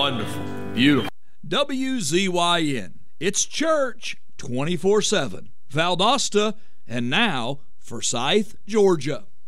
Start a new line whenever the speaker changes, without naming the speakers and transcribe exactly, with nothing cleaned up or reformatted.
Wonderful. Beautiful.
W Z Y N. It's church twenty-four seven. Valdosta, and now Forsyth, Georgia.